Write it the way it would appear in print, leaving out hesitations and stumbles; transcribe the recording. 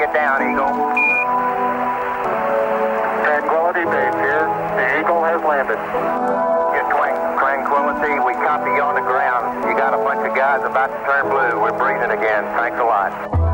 you down, Eagle. Tranquility Base here. The Eagle has landed. Your Tranquility, we copy you on the ground. You got a bunch of guys about to turn blue. We're breathing again. Thanks a lot.